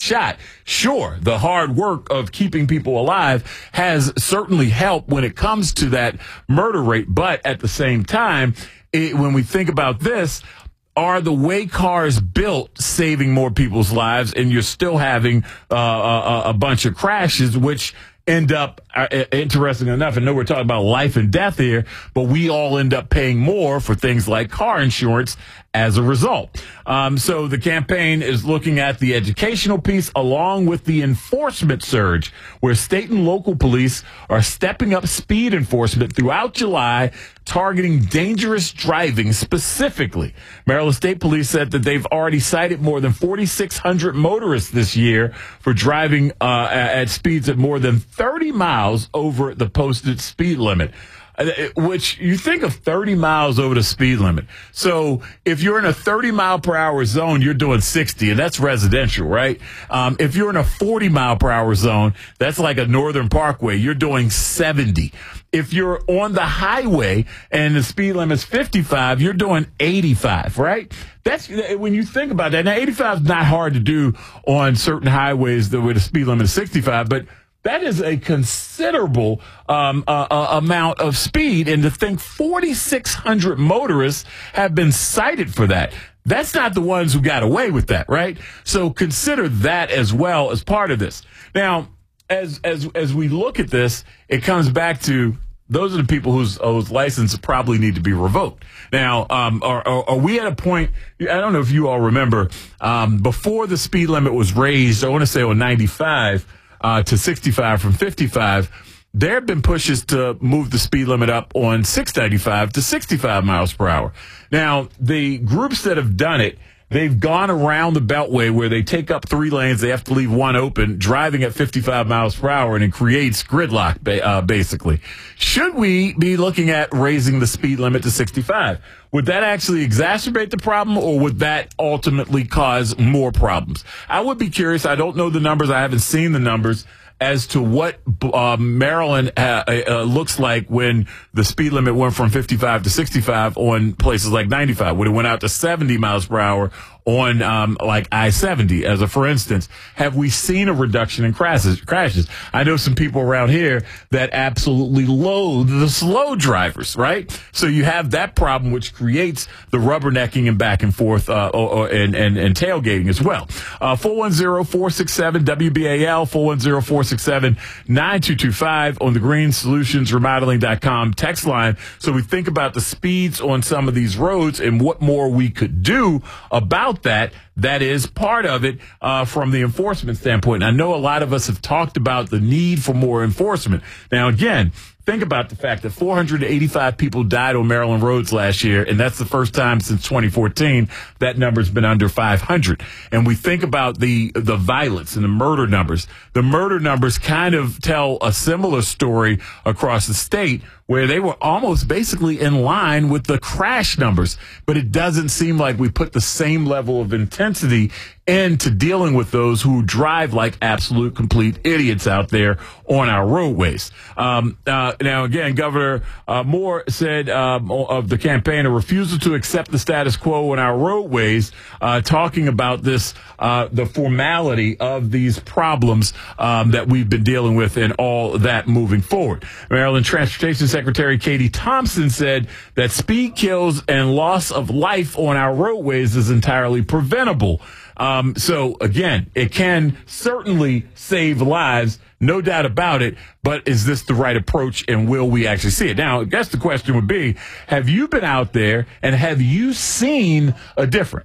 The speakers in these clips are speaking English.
shot. Sure, the hard work of keeping people alive has certainly helped when it comes to that murder rate. But at the same time, when we think about this, are the way cars built saving more people's lives, and you're still having a bunch of crashes, which end up, interesting enough, I know we're talking about life and death here, but we all end up paying more for things like car insurance as a result. So the campaign is looking at the educational piece along with the enforcement surge, where state and local police are stepping up speed enforcement throughout July, targeting dangerous driving specifically. Maryland State Police said that they've already cited more than 4,600 motorists this year for driving at speeds of more than 30 miles over the posted speed limit. Which you think of 30 miles over the speed limit. So if you're in a 30 mile per hour zone, you're doing 60, and that's residential, right? If you're in a 40 mile per hour zone, that's like a Northern Parkway, you're doing 70. If you're on the highway and the speed limit's 55, you're doing 85, right? That's when you think about that. Now, 85 is not hard to do on certain highways where the speed limit is 65, but that is a considerable amount of speed. And to think 4,600 motorists have been cited for that. That's not the ones who got away with that, right? So consider that as well as part of this. Now, as we look at this, it comes back to those are the people whose license probably need to be revoked. Now, are we at a point, I don't know if you all remember, before the speed limit was raised, I want to say on 95, to 65 from 55, there have been pushes to move the speed limit up on 695 to 65 miles per hour. Now, the groups that have done it, they've gone around the Beltway where they take up 3 lanes. They have to leave 1 open, driving at 55 miles per hour, and it creates gridlock, basically. Should we be looking at raising the speed limit to 65? Would that actually exacerbate the problem, or would that ultimately cause more problems? I would be curious. I don't know the numbers. I haven't seen the numbers as to what Maryland looks like when the speed limit went from 55 to 65 on places like 95, when it went out to 70 miles per hour on like I-70, as a for instance. Have we seen a reduction in crashes? I know some people around here that absolutely loathe the slow drivers, right? So you have that problem, which creates the rubbernecking and back and forth and tailgating as well. 410-467-WBAL, 410-467-9225 on the GreenSolutionsRemodeling.com text line. So we think about the speeds on some of these roads and what more we could do about that. That is part of it from the enforcement standpoint. And I know a lot of us have talked about the need for more enforcement. Now, again, think about the fact that 485 people died on Maryland roads last year, and that's the first time since 2014 that number's been under 500. And we think about the violence and the murder numbers. The murder numbers kind of tell a similar story across the state, where they were almost basically in line with the crash numbers. But it doesn't seem like we put the same level of intensity into dealing with those who drive like absolute complete idiots out there on our roadways. Now, again, Governor Moore said of the campaign, a refusal to accept the status quo on our roadways, talking about this, the formality of these problems that we've been dealing with and all that moving forward. Maryland Transportation Secretary Katie Thompson said that speed kills and loss of life on our roadways is entirely preventable. So, again, it can certainly save lives, no doubt about it, but is this the right approach, and will we actually see it? Now, I guess the question would be, have you been out there and have you seen a difference?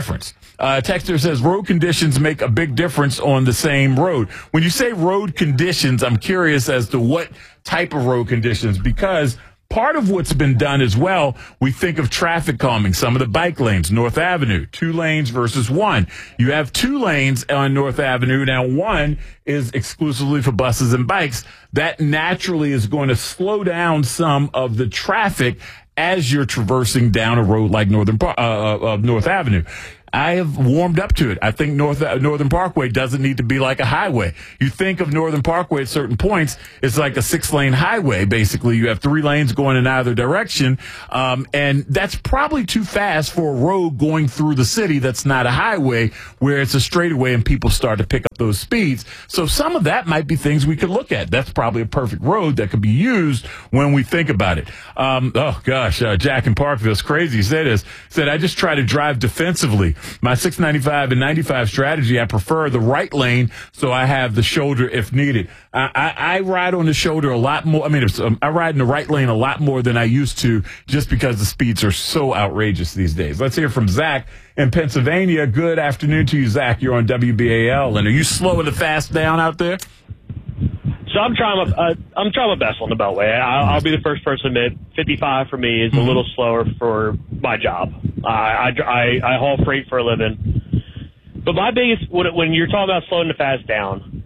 Texter says road conditions make a big difference on the same road. When you say road conditions, I'm curious as to what type of road conditions, because part of what's been done as well, we think of traffic calming. Some of the bike lanes, North Avenue, 2 lanes versus 1. You have 2 lanes on North Avenue. Now, 1 is exclusively for buses and bikes. That naturally is going to slow down some of the traffic as you're traversing down a road like North Avenue. I have warmed up to it. I think Northern Parkway doesn't need to be like a highway. You think of Northern Parkway at certain points, it's like a 6-lane highway. Basically, you have 3 lanes going in either direction, and that's probably too fast for a road going through the city that's not a highway, where it's a straightaway and people start to pick up those speeds. So some of that might be things we could look at. That's probably a perfect road that could be used when we think about it. Jack in Parkville is crazy. He said, I just try to drive defensively. My 695 and 95 strategy, I prefer the right lane, so I have the shoulder if needed. I ride on the shoulder a lot more. I ride in the right lane a lot more than I used to, just because the speeds are so outrageous these days. Let's hear from Zach in Pennsylvania. Good afternoon to you, Zach. You're on WBAL. And are you slowing the fast down out there? So I'm trying my best on the Beltway. I'll be the first person to admit 55 for me is a little slower for my job. I haul freight for a living. But my biggest, when you're talking about slowing the fast down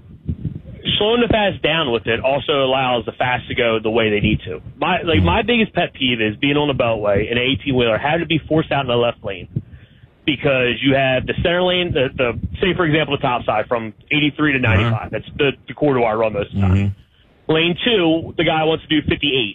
with it also allows the fast to go the way they need to. My biggest pet peeve is being on the Beltway in an 18-wheeler having to be forced out in the left lane, because you have the center lane, say for example the top side from 83 to 95. That's the corridor I run most of the time. Lane 2, the guy wants to do 58.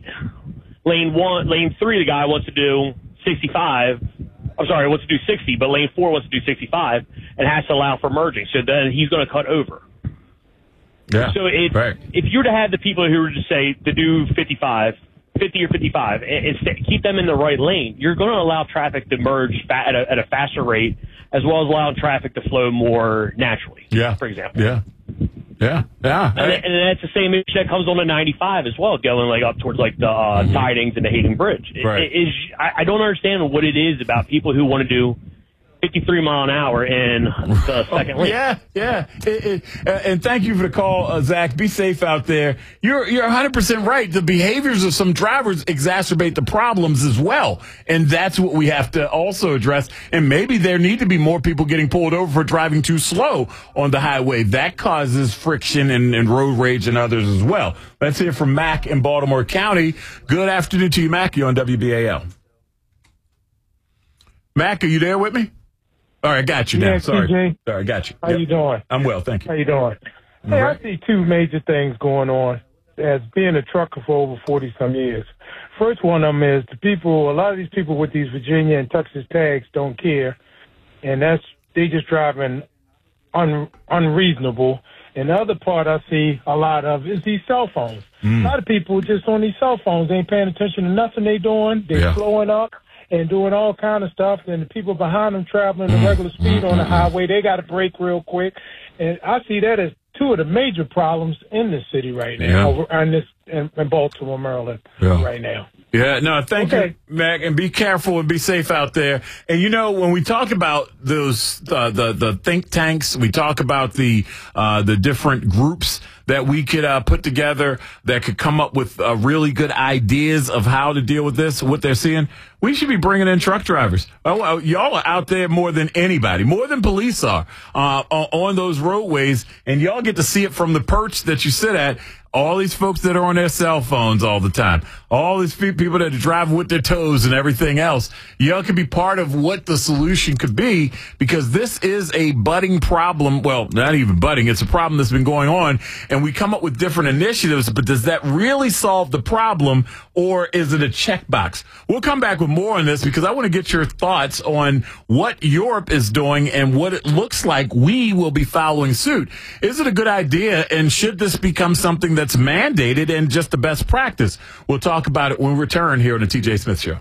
Lane 3, the guy wants to do 65. Wants to do 60, but lane 4 wants to do 65 and has to allow for merging. So then he's going to cut over. Yeah. So if you were to have the people who were to say to do 50 or 55, and keep them in the right lane, you're going to allow traffic to merge at a faster rate, as well as allowing traffic to flow more naturally. Yeah. For example. Yeah. And that's the same issue that comes on the 95 as well, going up towards the Tidings and the Hayden Bridge. I don't understand what it is about people who want to do 53 mile an hour in the second lane. And thank you for the call, Zach. Be safe out there. You're 100% right. The behaviors of some drivers exacerbate the problems as well. And that's what we have to also address. And maybe there need to be more people getting pulled over for driving too slow on the highway. That causes friction and road rage and others as well. Let's hear from Mac in Baltimore County. Good afternoon to you, Mac. You're on WBAL. Mac, are you there with me? All right, I got you now. Yeah, Sorry. TJ. Sorry, I got you. How you doing? I'm well, thank you. How you doing? Hey, I see two major things going on as being a trucker for over 40-some years. First one of them is a lot of these people with these Virginia and Texas tags don't care, and they just driving unreasonable. And the other part I see a lot of is these cell phones. A lot of people just on these cell phones ain't paying attention to nothing they doing. They're slowing up and doing all kind of stuff, and the people behind them traveling at regular speed on the highway, they got to brake real quick. And I see that as two of the major problems in this city right now, in Baltimore, Maryland, right now. Yeah, no, thank you, Mac, and be careful and be safe out there. And when we talk about those the think tanks, we talk about the different groups that we could put together that could come up with really good ideas of how to deal with this, what they're seeing. We should be bringing in truck drivers. Y'all are out there more than anybody, more than police are on those roadways, and y'all get to see it from the perch that you sit at. All these folks that are on their cell phones all the time, all these people that are driving with their toes and everything else, y'all can be part of what the solution could be, because this is a budding problem. Well, not even budding. It's a problem that's been going on, and we come up with different initiatives, but does that really solve the problem, or is it a checkbox? We'll come back with more on this, because I want to get your thoughts on what Europe is doing and what it looks like we will be following suit. Is it a good idea, and should this become something that's mandated and just the best practice? We'll talk about it when we return here on the TJ Smith Show.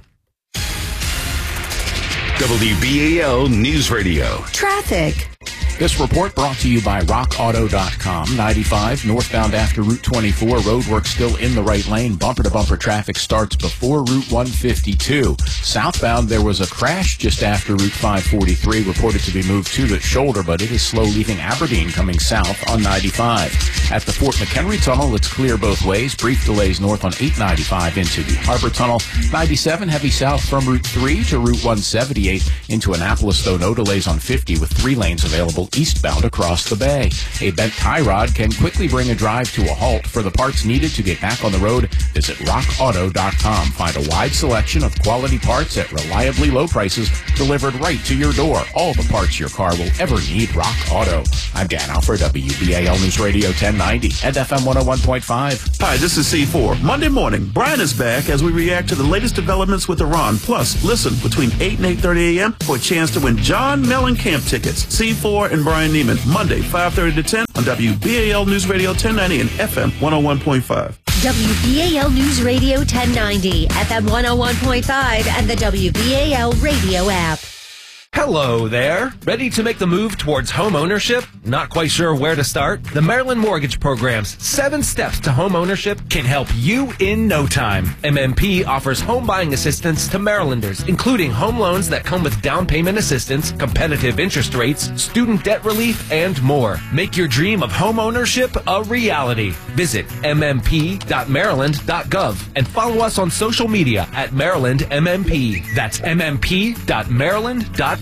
WBAL News Radio. Traffic. This report brought to you by RockAuto.com. 95 northbound after Route 24. Roadwork still in the right lane. Bumper-to-bumper traffic starts before Route 152. Southbound, there was a crash just after Route 543, reported to be moved to the shoulder, but it is slow leaving Aberdeen coming south on 95. At the Fort McHenry Tunnel, it's clear both ways. Brief delays north on 895 into the Harbor Tunnel. 97 heavy south from Route 3 to Route 178 into Annapolis, though no delays on 50 with 3 lanes available eastbound across the bay. A bent tie rod can quickly bring a drive to a halt. For the parts needed to get back on the road, visit rockauto.com. Find a wide selection of quality parts at reliably low prices delivered right to your door. All the parts your car will ever need. Rock Auto. I'm Dan Alford, WBAL News Radio 1090 and FM 101.5. Hi, this is C4. Monday morning, Brian is back as we react to the latest developments with Iran. Plus, listen between 8 and 8:30 a.m. for a chance to win John Mellencamp tickets. C4 and Brian Neiman, Monday, 5:30 to 10 on WBAL News Radio 1090 and FM 101.5. WBAL News Radio 1090, FM 101.5, and the WBAL radio app. Hello there. Ready to make the move towards home ownership? Not quite sure where to start? The Maryland Mortgage Program's 7 Steps to Home Ownership can help you in no time. MMP offers home buying assistance to Marylanders, including home loans that come with down payment assistance, competitive interest rates, student debt relief, and more. Make your dream of home ownership a reality. Visit mmp.maryland.gov and follow us on social media at MarylandMMP. That's mmp.maryland.gov.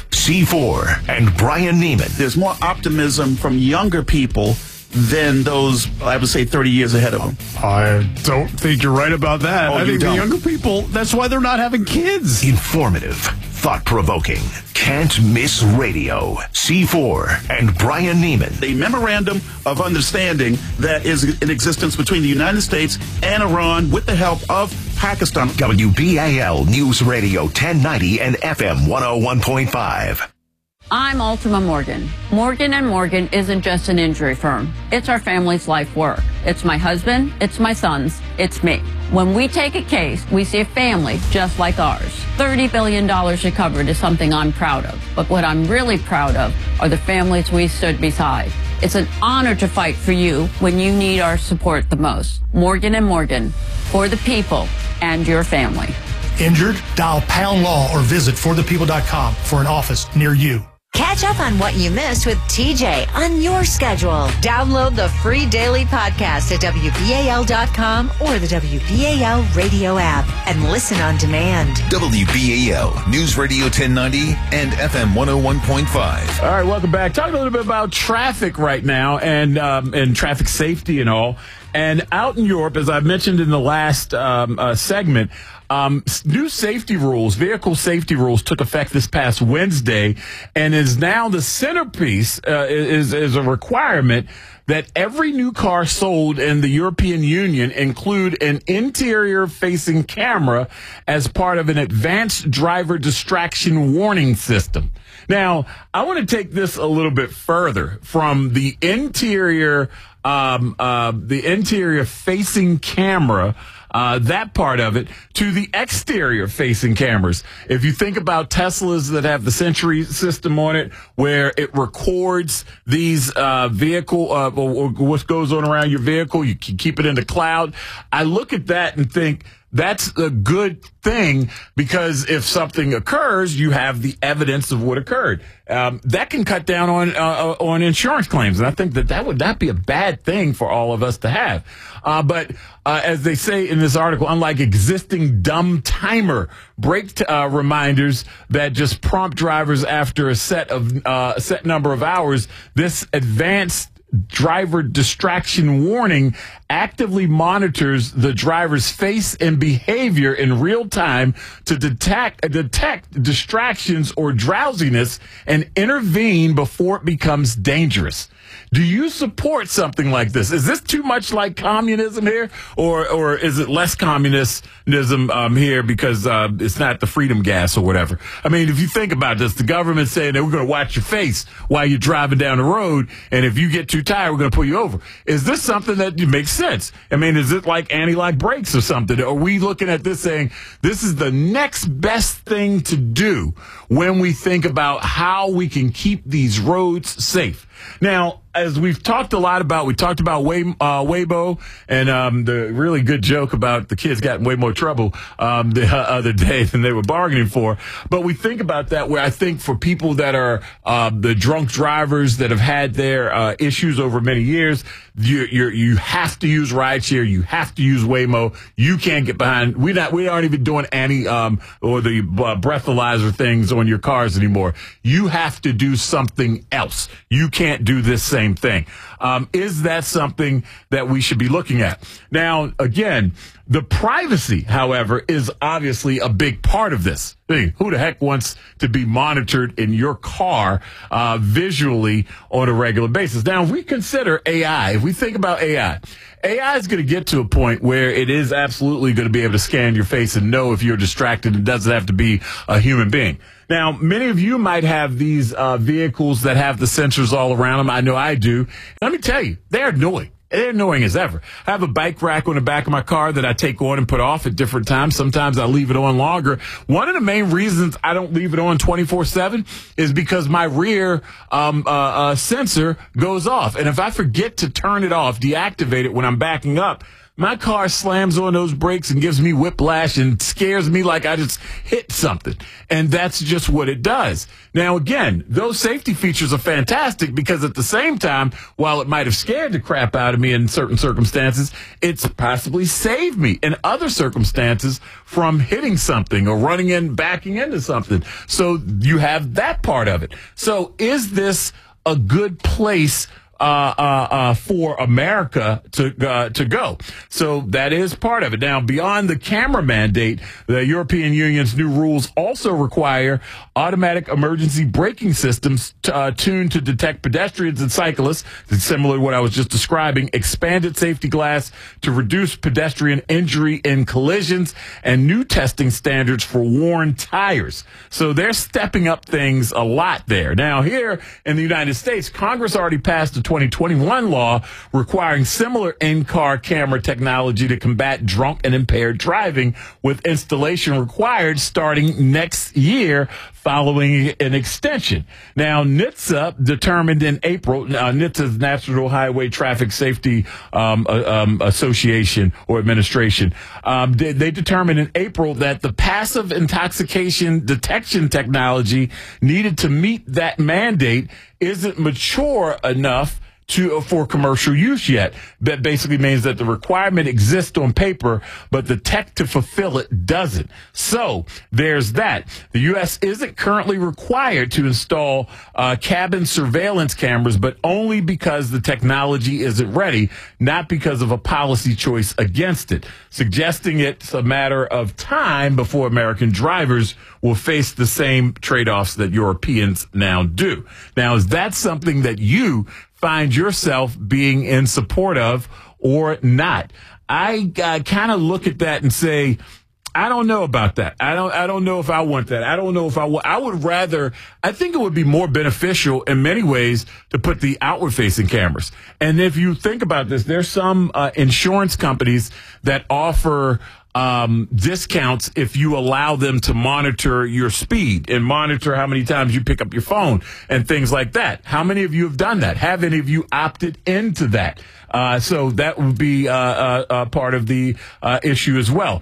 C4 and Brian Neiman. There's more optimism from younger people than those, I would say, 30 years ahead of them. I don't think you're right about that. I think the younger people, that's why they're not having kids. Informative, thought-provoking, can't miss radio. C4 and Brian Neiman. The memorandum of understanding that is in existence between the United States and Iran with the help of Pakistan. WBAL News Radio 1090 and FM 101.5. I'm Ultima Morgan. Morgan & Morgan isn't just an injury firm. It's our family's life work. It's my husband, it's my sons, it's me. When we take a case, we see a family just like ours. $30 billion recovered is something I'm proud of. But what I'm really proud of are the families we stood beside. It's an honor to fight for you when you need our support the most. Morgan & Morgan, for the people and your family. Injured? Dial Pound Law or visit forthepeople.com for an office near you. Catch up on what you missed with TJ on your schedule. Download the free daily podcast at WBAL.com or the WBAL radio app and listen on demand. WBAL News Radio 1090 and FM 101.5. All right, welcome back. Talking a little bit about traffic right now and traffic safety and all. And out in Europe, as I mentioned in the last segment, new safety rules, vehicle safety rules took effect this past Wednesday and is now the centerpiece, is a requirement that every new car sold in the European Union include an interior-facing camera as part of an advanced driver distraction warning system. Now, I want to take this a little bit further from the interior facing camera, that part of it, to the exterior facing cameras. If you think about Teslas that have the Sentry system on it, where it records these what goes on around your vehicle, you can keep it in the cloud. I look at that and think, that's a good thing, because if something occurs, you have the evidence of what occurred. That can cut down on insurance claims, and I think that would not be a bad thing for all of us to have. But as they say in this article, unlike existing dumb timer brake reminders that just prompt drivers after a set number of hours, this advanced driver distraction warning actively monitors the driver's face and behavior in real time to detect distractions or drowsiness and intervene before it becomes dangerous. Do you support something like this? Is this too much like communism here, or is it less communism here because it's not the freedom gas or whatever? I mean, if you think about this, the government's saying that we're going to watch your face while you're driving down the road, and if you get too tired, we're going to pull you over. Is this something that makes sense? I mean, is it like anti-lock brakes or something? Are we looking at this saying this is the next best thing to do when we think about how we can keep these roads safe? Now, as we've talked a lot about, we talked about Waymo and the really good joke about the kids got in way more trouble the other day than they were bargaining for. But we think about that, where I think for people that are the drunk drivers that have had their issues over many years, you have to use rideshare. You have to use Waymo. You can't get behind. We aren't even doing or the breathalyzer things on your cars anymore. You have to do something else. You can't do this same thing. Is that something that we should be looking at? Now, again, the privacy, however, is obviously a big part of this. Hey, who the heck wants to be monitored in your car visually on a regular basis? Now, if we consider AI, if we think about AI is going to get to a point where it is absolutely going to be able to scan your face and know if you're distracted. It doesn't have to be a human being. Now, many of you might have these vehicles that have the sensors all around them. I know I do. Let me tell you, they're annoying. They're annoying as ever. I have a bike rack on the back of my car that I take on and put off at different times. Sometimes I leave it on longer. One of the main reasons I don't leave it on 24/7 is because my rear sensor goes off. And if I forget to turn it off, deactivate it when I'm backing up, my car slams on those brakes and gives me whiplash and scares me like I just hit something. And that's just what it does. Now, again, those safety features are fantastic because at the same time, while it might have scared the crap out of me in certain circumstances, it's possibly saved me in other circumstances from hitting something or running in, backing into something. So you have that part of it. So is this a good place for America to go? So that is part of it. Now, beyond the camera mandate, the European Union's new rules also require automatic emergency braking systems tuned to detect pedestrians and cyclists, similar to what I was just describing, expanded safety glass to reduce pedestrian injury in collisions, and new testing standards for worn tires. So they're stepping up things a lot there. Now, here in the United States, Congress already passed a 2021 law requiring similar in-car camera technology to combat drunk and impaired driving, with installation required starting next year following an extension. Now, NHTSA determined in April, NHTSA's National Highway Traffic Safety Association or Administration, they determined in April that the passive intoxication detection technology needed to meet that mandate isn't mature enough for commercial use yet. That basically means that the requirement exists on paper, but the tech to fulfill it doesn't. So there's that. The U.S. isn't currently required to install cabin surveillance cameras, but only because the technology isn't ready, not because of a policy choice against it, suggesting it's a matter of time before American drivers will face the same trade-offs that Europeans now do. Now, is that something that you find yourself being in support of or not? I kind of look at that and say, I don't know about that. I don't know if I want that. I don't know if I would rather, I think it would be more beneficial in many ways to put the outward facing cameras. And if you think about this, there's some insurance companies that offer discounts if you allow them to monitor your speed and monitor how many times you pick up your phone and things like that. How many of you have done that? Have any of you opted into that? So that would be part of the issue as well.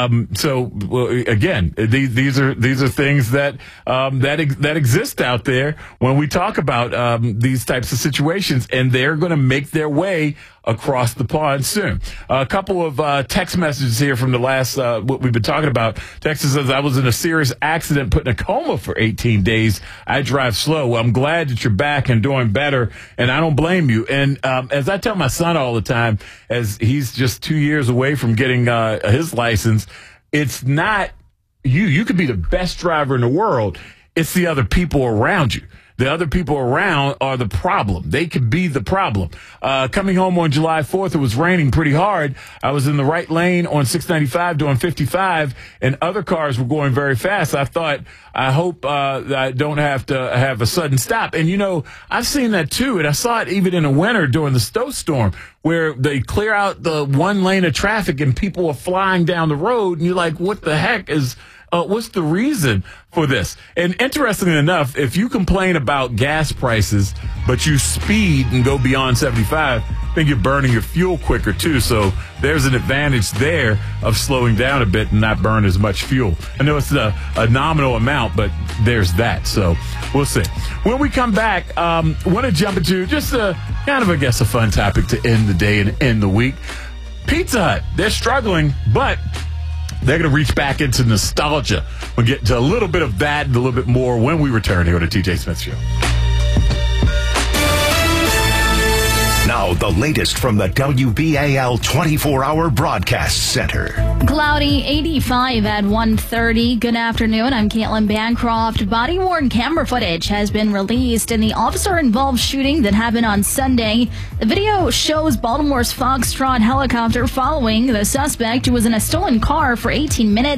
Again, these are things that exist out there when we talk about these types of situations, and they're going to make their way across the pond soon. A couple of text messages here from the last what we've been talking about. Texas says, I was in a serious accident, put in a coma for 18 days. I drive slow. Well, I'm glad that you're back and doing better, and I don't blame you. And as I tell my son all the time, as he's just 2 years away from getting his license, it's not you. You could be the best driver in the world. It's the other people around you. The other people around are the problem. They could be the problem. Coming home on July 4th, it was raining pretty hard. I was in the right lane on 695 doing 55, and other cars were going very fast. I thought, I hope that I don't have to have a sudden stop. And, you know, I've seen that too, and I saw it even in the winter during the snowstorm, where they clear out the one lane of traffic and people are flying down the road, and you're like, what the heck is... what's the reason for this? And interestingly enough, if you complain about gas prices, but you speed and go beyond 75, I think you're burning your fuel quicker too. So there's an advantage there of slowing down a bit and not burn as much fuel. I know it's a nominal amount, but there's that. So we'll see. When we come back, want to jump into just a kind of, I guess, a fun topic to end the day and end the week. Pizza Hut, they're struggling, but they're going to reach back into nostalgia. We'll get to a little bit of that and a little bit more when we return here on the TJ Smith Show. Now, the latest from the WBAL 24-hour broadcast center. Cloudy, 85 at 1:30. Good afternoon. I'm Caitlin Bancroft. Body-worn camera footage has been released in the officer-involved shooting that happened on Sunday. The video shows Baltimore's Foxtrot helicopter following the suspect, who was in a stolen car for 18 minutes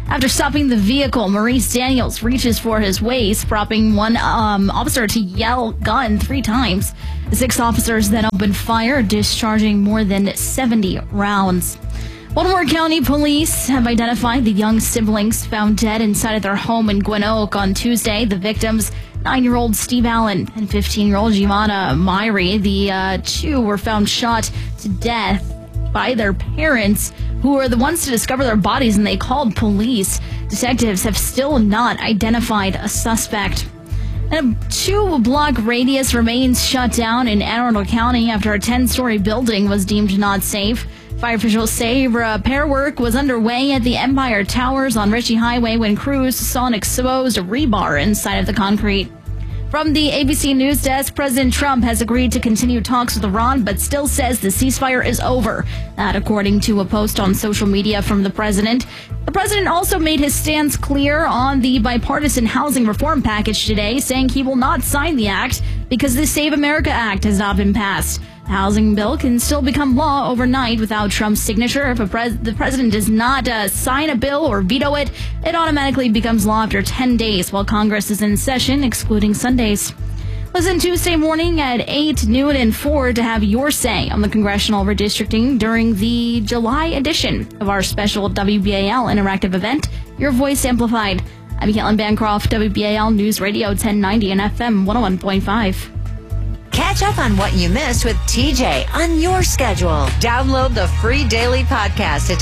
After stopping the vehicle, Maurice Daniels reaches for his waist, prompting one officer to yell gun 3 times. The 6 officers then opened fire, discharging more than 70 rounds. Baltimore County Police have identified the young siblings found dead inside of their home in Gwen Oak on Tuesday. The victims, 9-year-old Steve Allen and 15-year-old Giovanna Myrie. The 2 were found shot to death by their parents, who were the ones to discover their bodies, and they called police. Detectives have still not identified a suspect. And a 2-block radius remains shut down in Anne Arundel County after a 10-story building was deemed not safe. Fire officials say repair work was underway at the Empire Towers on Ritchie Highway when crews saw an exposed rebar inside of the concrete. From the ABC News Desk, President Trump has agreed to continue talks with Iran, but still says the ceasefire is over. That according to a post on social media from the president. The president also made his stance clear on the bipartisan housing reform package today, saying he will not sign the act because the Save America Act has not been passed. The housing bill can still become law overnight without Trump's signature. If the president does not sign a bill or veto it, it automatically becomes law after 10 days while Congress is in session, excluding Sundays. Listen Tuesday morning at 8, noon, and 4 to have your say on the congressional redistricting during the July edition of our special WBAL interactive event, Your Voice Amplified. I'm Caitlin Bancroft, WBAL News Radio 1090 and FM 101.5. Catch up on what you missed with TJ on your schedule. Download the free daily podcast at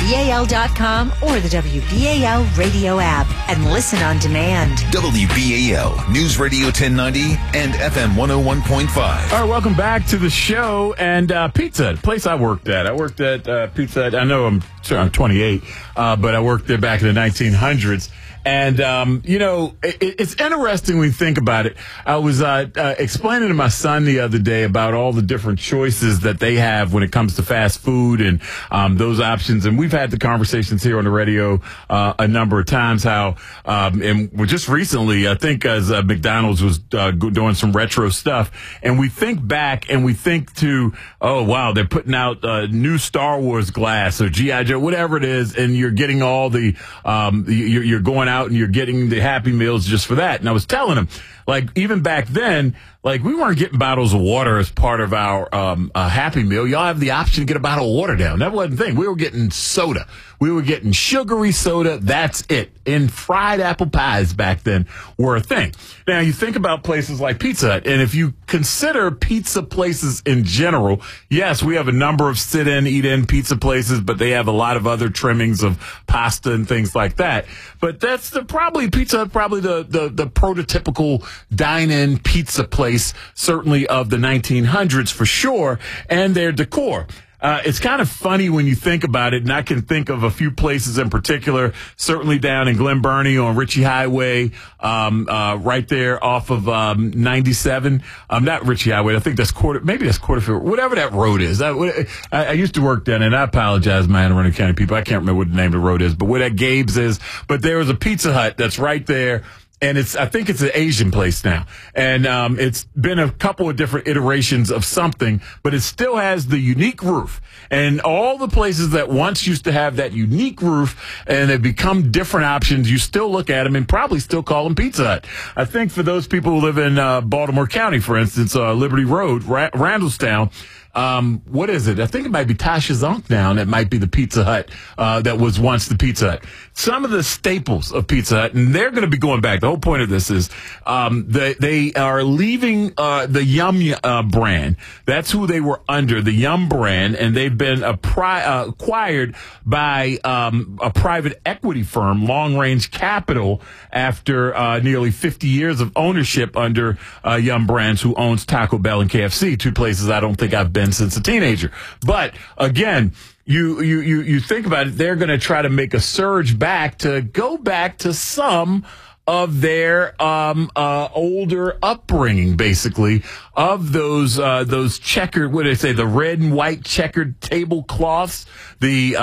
WBAL.com or the WBAL radio app and listen on demand. WBAL News Radio 1090 and FM 101.5. All right, welcome back to the show. And Pizza Hut, place I worked at. I worked at Pizza Hut. I know I'm 28, but I worked there back in the 1900s. And, it's interesting when you think about it. I was explaining to my son the other day about all the different choices that they have when it comes to fast food and those options. And we've had the conversations here on the radio a number of times how, and just recently, I think as McDonald's was doing some retro stuff, and we think back and we think to, oh, wow, they're putting out new Star Wars glass or G.I. Joe, whatever it is, and you're getting all the, you're going out and you're getting the Happy Meals just for that. And I was telling him, like, even back then, like, we weren't getting bottles of water as part of our Happy Meal. Y'all have the option to get a bottle of water down. That wasn't the thing. We were getting soda. We were getting sugary soda. That's it. And fried apple pies back then were a thing. Now, you think about places like Pizza Hut, and if you consider pizza places in general, yes, we have a number of sit-in, eat-in pizza places, but they have a lot of other trimmings of pasta and things like that. But that's Pizza Hut, probably the prototypical dine-in pizza place, certainly of the 1900s for sure, and their decor. It's kind of funny when you think about it, and I can think of a few places in particular, certainly down in Glen Burnie on Ritchie Highway, right there off of 97. Not Ritchie Highway, I think that's Quarterfield, whatever that road is. I used to work down, and I apologize, my Anne Arundel County people, I can't remember what the name of the road is, but where that Gabe's is. But there was a Pizza Hut that's right there. And I think it's an Asian place now. And it's been a couple of different iterations of something, but it still has the unique roof. And all the places that once used to have that unique roof and have become different options, you still look at them and probably still call them Pizza Hut. I think for those people who live in Baltimore County, for instance, Liberty Road, Randallstown, what is it? I think it might be Tasha's Unk now, and it might be the Pizza Hut that was once the Pizza Hut. Some of the staples of Pizza Hut, and they're going to be going back. The whole point of this is they are leaving the Yum brand. That's who they were under, the Yum brand, and they've been acquired by a private equity firm, Long Range Capital, after nearly 50 years of ownership under Yum Brands, who owns Taco Bell and KFC, two places I don't think I've been since a teenager. But again, you think about it, they're going to try to make a surge back to go back to some of their older upbringing, basically, of those checkered, what do they say, the red and white checkered tablecloths,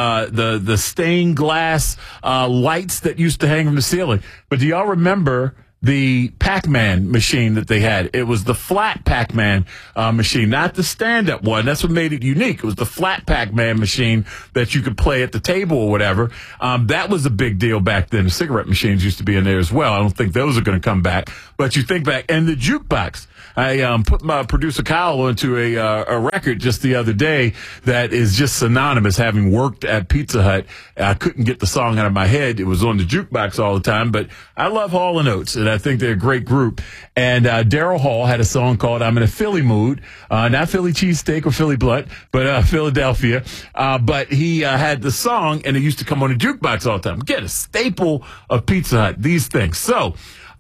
the stained glass lights that used to hang from the ceiling. But do y'all remember the Pac-Man machine that they had. It was the flat Pac-Man machine, not the stand-up one. That's what made it unique. It was the flat Pac-Man machine that you could play at the table or whatever. That was a big deal back then. The cigarette machines used to be in there as well. I don't think those are going to come back. But you think back, and the jukebox. I put my producer Kyle onto a record just the other day that is just synonymous. Having worked at Pizza Hut, I couldn't get the song out of my head. It was on the jukebox all the time. But I love Hall & Oates, and I think they're a great group. And Daryl Hall had a song called "I'm in a Philly Mood," not Philly cheesesteak or Philly blunt, but Philadelphia. But he had the song, and it used to come on the jukebox all the time. Again, a staple of Pizza Hut. These things. So.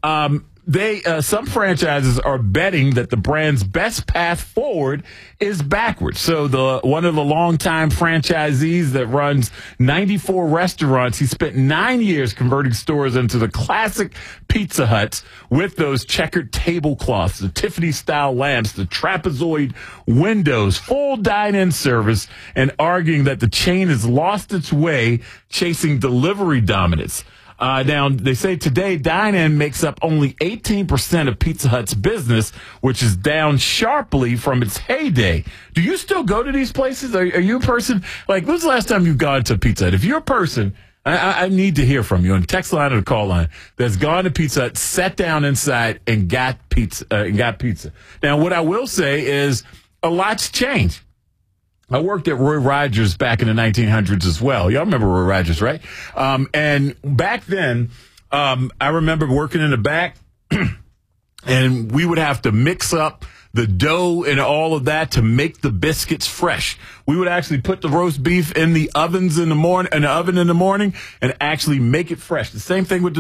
Some franchises are betting that the brand's best path forward is backwards. So one of the longtime franchisees that runs 94 restaurants, he spent 9 years converting stores into the classic Pizza Huts with those checkered tablecloths, the Tiffany-style lamps, the trapezoid windows, full dine-in service, and arguing that the chain has lost its way chasing delivery dominance. Now, they say today dine-in makes up only 18% of Pizza Hut's business, which is down sharply from its heyday. Do you still go to these places? Are you a person, like, when's the last time you've gone to Pizza Hut? If you're a person, I need to hear from you on the text line or the call line that's gone to Pizza Hut, sat down inside, and got pizza. Now, what I will say is a lot's changed. I worked at Roy Rogers back in the 1900s as well. Y'all remember Roy Rogers, right? And back then, I remember working in the back, and we would have to mix up the dough and all of that to make the biscuits fresh. We would actually put the roast beef in the oven in the morning, and actually make it fresh. The same thing with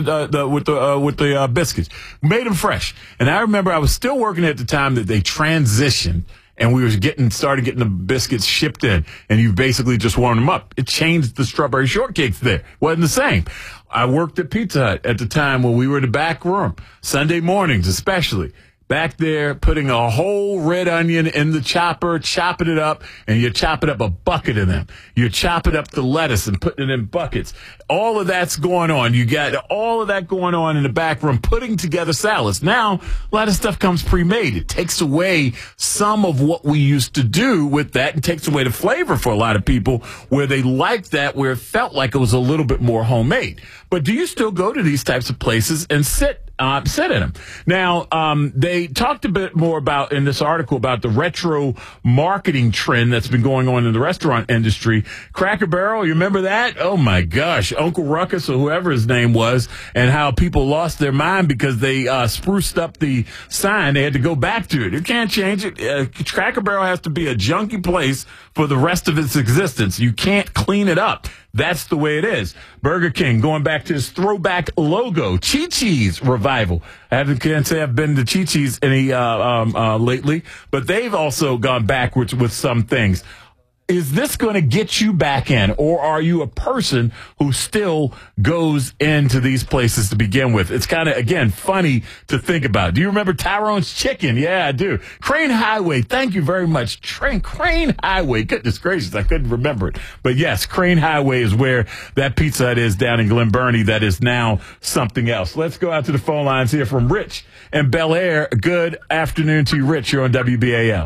the biscuits. Made them fresh. And I remember I was still working at the time that they transitioned. And we started getting the biscuits shipped in, and you basically just warm them up. It changed the strawberry shortcakes there. Wasn't the same. I worked at Pizza Hut at the time when we were in the back room, Sunday mornings especially. Back there, putting a whole red onion in the chopper, chopping it up, and you're chopping up a bucket of them. You're chopping up the lettuce and putting it in buckets. All of that's going on. You got all of that going on in the back room, putting together salads. Now, a lot of stuff comes pre-made. It takes away some of what we used to do with that and takes away the flavor for a lot of people where they liked that, where it felt like it was a little bit more homemade. But do you still go to these types of places and sit in them? Now, they talked a bit more about in this article about the retro marketing trend that's been going on in the restaurant industry. Cracker Barrel, you remember that? Oh my gosh, Uncle Ruckus or whoever his name was, and how people lost their mind because they spruced up the sign. They had to go back to it. You can't change it. Cracker Barrel has to be a junky place for the rest of its existence. You can't clean it up. That's the way it is. Burger King going back to his throwback logo, Chi-Chi's revival. I can't say I've been to Chi-Chi's any lately, but they've also gone backwards with some things. Is this going to get you back in, or are you a person who still goes into these places to begin with? It's kind of, again, funny to think about. Do you remember Tyrone's Chicken? Yeah, I do. Crane Highway, thank you very much. Crane Highway, goodness gracious, I couldn't remember it. But yes, Crane Highway is where that Pizza Hut is down in Glen Burnie. That is now something else. Let's go out to the phone lines here from Rich in Bel Air. Good afternoon to you, Rich. You're on WBAL.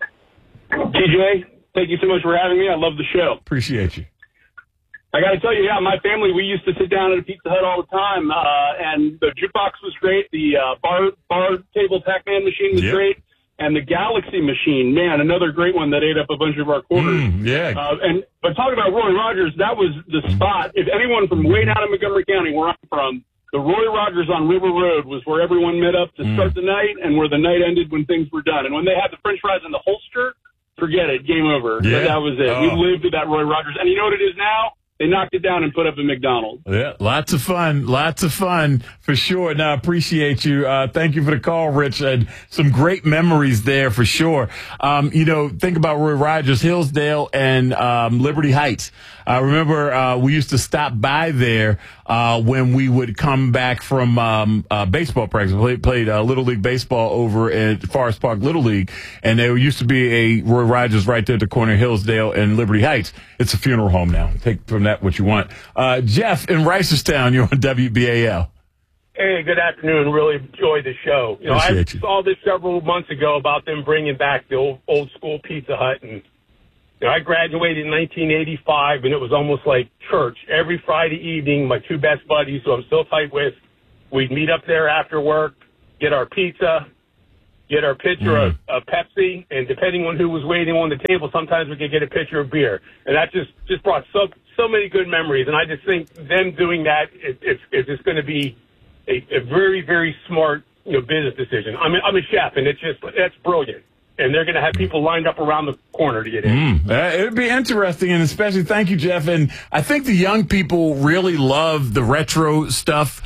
TJ. Thank you so much for having me. I love the show. Appreciate you. I got to tell you, yeah, my family, we used to sit down at a Pizza Hut all the time, and the jukebox was great. The bar table Pac-Man machine was great, and the Galaxy machine, man, another great one that ate up a bunch of our quarters. But talking about Roy Rogers, that was the spot. If anyone from way down in Montgomery County, where I'm from, the Roy Rogers on River Road was where everyone met up to start the night, and where the night ended when things were done. And when they had the French fries in the holster, forget it. Game over. Yeah. That was it. We lived with that Roy Rogers. And you know what it is now? They knocked it down and put up a McDonald's. Yeah, lots of fun for sure. Now, I appreciate you. Thank you for the call, Rich. And some great memories there for sure. Think about Roy Rogers, Hillsdale, and Liberty Heights. I remember we used to stop by there when we would come back from baseball practice. We played Little League baseball over at Forest Park Little League, and there used to be a Roy Rogers right there at the corner of Hillsdale and Liberty Heights. It's a funeral home now. Take from that what you want. Jeff in Reisterstown, you're on WBAL. Hey, good afternoon. Really enjoyed the show. You know, I saw this several months ago about them bringing back the old school Pizza Hut, and you know, I graduated in 1985, and it was almost like church. Every Friday evening, my two best buddies, who I'm still tight with, we'd meet up there after work, get our pizza, get our pitcher of Pepsi, and depending on who was waiting on the table, sometimes we could get a pitcher of beer. And that just brought so many good memories. And I just think them doing that, it's just going to be a very, very smart, you know, business decision. I'm a chef, and that's brilliant. And they're going to have people lined up around the corner to get in. It would be interesting, and especially, thank you, Jeff. And I think the young people really love the retro stuff.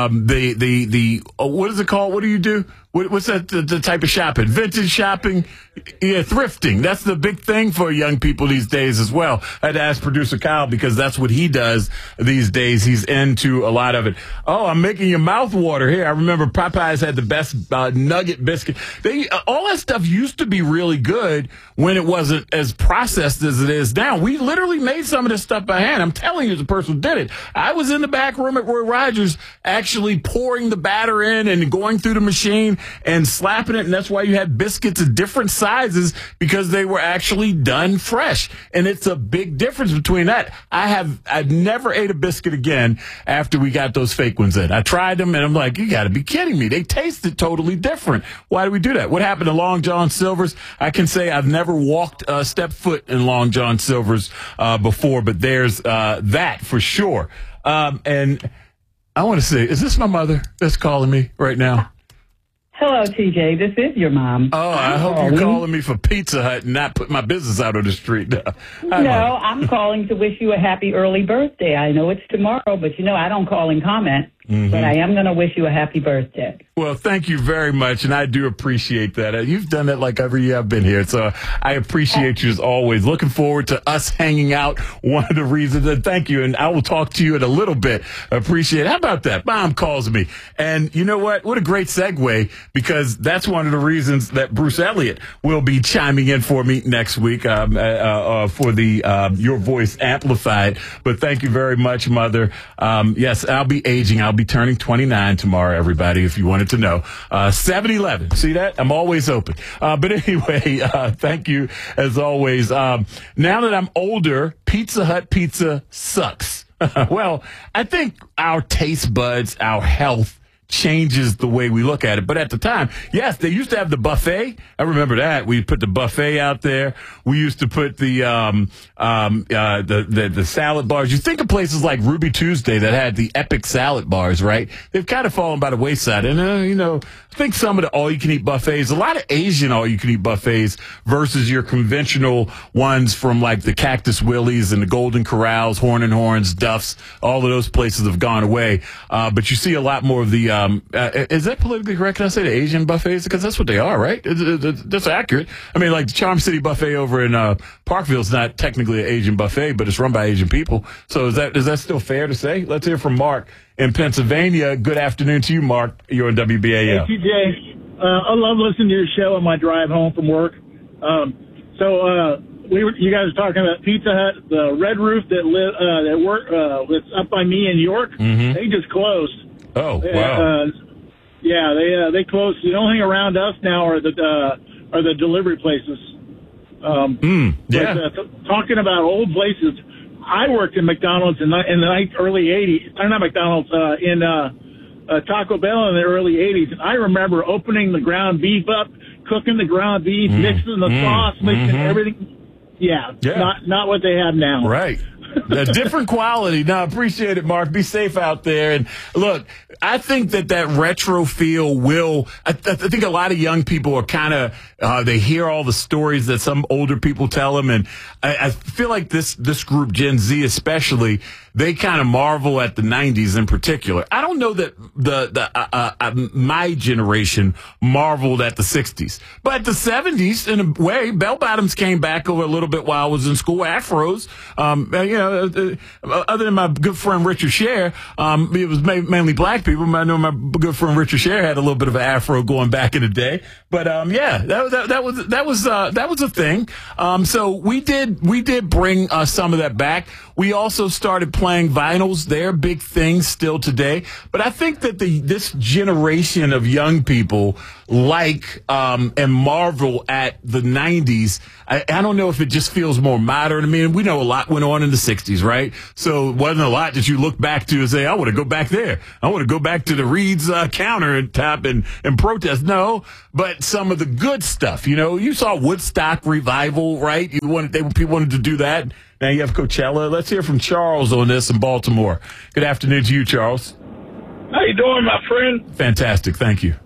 The what is it called? What do you do? What's that? The type of shopping? Vintage shopping? Yeah, thrifting. That's the big thing for young people these days as well. I had to ask producer Kyle because that's what he does these days. He's into a lot of it. Oh, I'm making your mouth water here. I remember Popeyes had the best nugget biscuit. All that stuff used to be really good when it wasn't as processed as it is now. We literally made some of this stuff by hand. I'm telling you, the person who did it. I was in the back room at Roy Rogers actually pouring the batter in and going through the machine and slapping it, and that's why you had biscuits of different sizes, because they were actually done fresh. And it's a big difference between that. I've never ate a biscuit again after we got those fake ones in. I tried them, and I'm like, you got to be kidding me. They tasted totally different. Why do we do that? What happened to Long John Silver's? I can say I've never walked step foot in Long John Silver's before, but there's that for sure. And I want to say, is this my mother that's calling me right now? Hello, TJ. This is your mom. Oh, I hope you're calling me for Pizza Hut and not put my business out on the street. No, I'm calling to wish you a happy early birthday. I know it's tomorrow, but you know I don't call and comment. Mm-hmm. But I am going to wish you a happy birthday. Well, thank you very much, and I do appreciate that. You've done that like every year I've been here, so I appreciate you as always. Looking forward to us hanging out, one of the reasons, and thank you, and I will talk to you in a little bit. Appreciate it. How about that? Mom calls me, and you know what? What a great segue, because that's one of the reasons that Bruce Elliott will be chiming in for me next week for the Your Voice Amplified. But thank you very much, Mother. Yes, I'll be aging. I'll be turning 29 tomorrow, everybody, if you wanted to know. 7-Eleven. See that? I'm always open. But anyway, thank you as always. Now that I'm older, Pizza Hut pizza sucks. Well, I think our taste buds, our health, changes the way we look at it. But at the time, yes, they used to have the buffet. I remember that. We put the buffet out there. We used to put the salad bars. You think of places like Ruby Tuesday that had the epic salad bars, right? They've kind of fallen by the wayside. And, I think some of the all-you-can-eat buffets, a lot of Asian all-you-can-eat buffets versus your conventional ones from like the Cactus Willie's and the Golden Corrals, Horn and Horns, Duff's, all of those places have gone away. But you see a lot more of the, is that politically correct? Can I say the Asian buffets? Because that's what they are, right? That's accurate. I mean, like the Charm City buffet over in Parkville is not technically an Asian buffet, but it's run by Asian people. So is that still fair to say? Let's hear from Mark in Pennsylvania. Good afternoon to you, Mark. You're on WBAL. Hey, TJ. I love listening to your show on my drive home from work. You guys were talking about Pizza Hut, the Red Roof that's up by me in York. Mm-hmm. They just closed. Oh, wow. They closed. The only thing around us now are the delivery places. Talking about old places, I worked in McDonald's in the early 80s. Not McDonald's, in Taco Bell in the early 80s. And I remember opening the ground beef up, cooking the ground beef, mixing the sauce, mixing everything. Yeah. Not what they have now. Right. A different quality. No, appreciate it, Mark. Be safe out there. And look, I think that retro feel will, I think a lot of young people are kind of, they hear all the stories that some older people tell them. And I feel like this group, Gen Z especially, they kind of marvel at the 90s in particular. I don't know that my generation marveled at the 60s, but the 70s, in a way, bell bottoms came back over a little bit while I was in school. Afros, other than my good friend Richard Sher, it was mainly black people. I know my good friend Richard Sher had a little bit of an afro going back in the day. But that was a thing. So we did bring some of that back. We also started playing vinyls. They're big things still today. But I think that this generation of young people like and marvel at the 90s. I don't know if it just feels more modern. I mean, we know a lot went on in the 60s, right? So it wasn't a lot that you look back to and say, I want to go back there. I want to go back to the Reed's counter and tap and protest. No, but some of the good stuff. You saw Woodstock revival, right? People wanted to do that. Now you have Coachella. Let's hear from Charles on this in Baltimore. Good afternoon to you, Charles. How you doing, my friend? Fantastic. Thank you.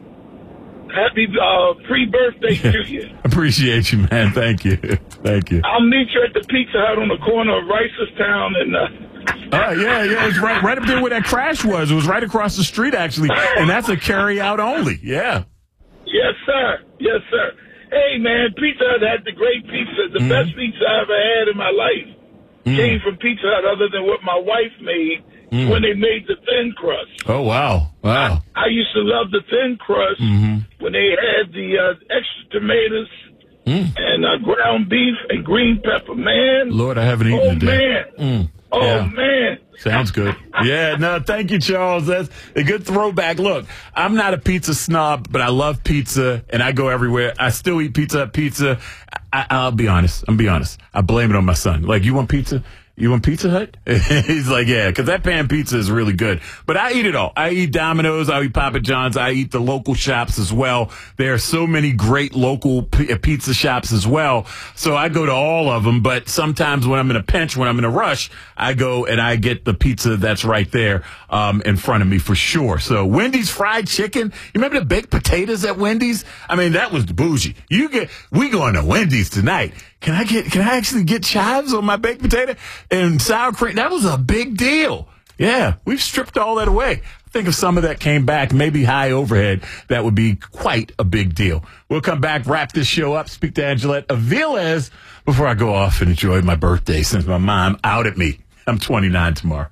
Happy pre-birthday to you. Appreciate you, man. Thank you. Thank you. I'll meet you at the Pizza Hut on the corner of Ricerstown and yeah. It's right up there where that crash was. It was right across the street, actually. And that's a carry-out only. Yeah. Yes, sir. Yes, sir. Hey, man, Pizza Hut had the great pizza. The best pizza I ever had in my life came from Pizza Hut, other than what my wife made when they made the thin crust. Oh, wow. Wow. I used to love the thin crust when they had the extra tomatoes and ground beef and green pepper. Man. Lord, I haven't eaten today. Man. Man. Sounds good. Yeah, no, thank you, Charles. That's a good throwback. Look, I'm not a pizza snob, but I love pizza, and I go everywhere. I still eat pizza. I'll be honest. I blame it on my son. Like, you want pizza? You want Pizza Hut? He's like, yeah, because that pan pizza is really good. But I eat it all. I eat Domino's. I eat Papa John's. I eat the local shops as well. There are so many great local pizza shops as well. So I go to all of them. But sometimes when I'm in a pinch, when I'm in a rush, I go and I get the pizza that's right there in front of me for sure. So Wendy's fried chicken. You remember the baked potatoes at Wendy's? I mean, that was bougie. We going to Wendy's tonight. Can I actually get chives on my baked potato and sour cream? That was a big deal. Yeah, we've stripped all that away. I think if some of that came back, maybe high overhead, that would be quite a big deal. We'll come back, wrap this show up, speak to Angelette Aviles before I go off and enjoy my birthday since my mom outed me. I'm 29 tomorrow.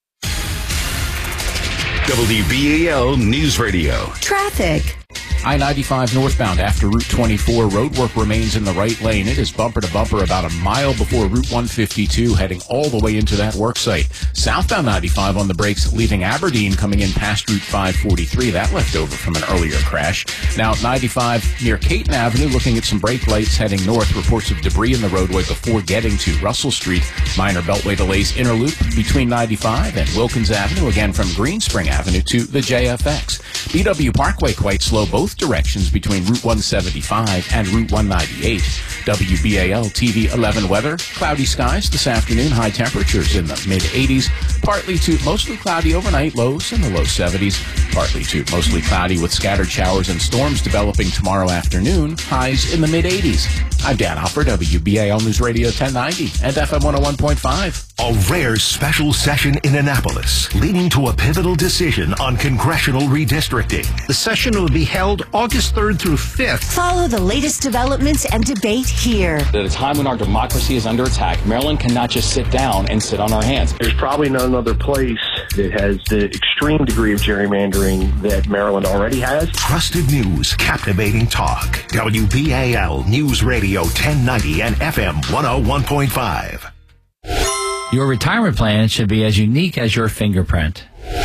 WBAL News Radio. Traffic. I-95 northbound after Route 24. Roadwork remains in the right lane. It is bumper to bumper about a mile before Route 152, heading all the way into that work site. Southbound 95 on the brakes, leaving Aberdeen, coming in past Route 543. That left over from an earlier crash. Now 95 near Caton Avenue, looking at some brake lights heading north. Reports of debris in the roadway before getting to Russell Street. Minor beltway delays inner loop between 95 and Wilkins Avenue, again from Greenspring Avenue to the JFX. BW Parkway quite slow both directions between Route 175 and Route 198. WBAL TV 11 weather. Cloudy skies this afternoon. High temperatures in the mid-80s. Partly to mostly cloudy overnight. Lows in the low 70s. Partly to mostly cloudy with scattered showers and storms developing tomorrow afternoon. Highs in the mid-80s. I'm Dan Hopper, WBAL News Radio 1090 and FM 101.5. A rare special session in Annapolis, leading to a pivotal decision on congressional redistricting. The session will be held August 3rd through 5th. Follow the latest developments and debate here. At a time when our democracy is under attack, Maryland cannot just sit down and sit on our hands. There's probably no other place that has the extreme degree of gerrymandering that Maryland already has. Trusted news, captivating talk. WBAL News Radio 1090 and FM 101.5. Your retirement plan should be as unique as your fingerprint.